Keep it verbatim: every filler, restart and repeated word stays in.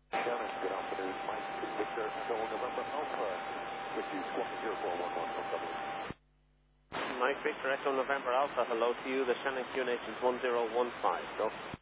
Shannon, good afternoon. Mike Victor, Echo November Alpha. With you, Squawk zero four one one from Dublin. Mike Victor, Echo November Alpha. Hello to you. The Shannon Q Nations one zero one five. Go.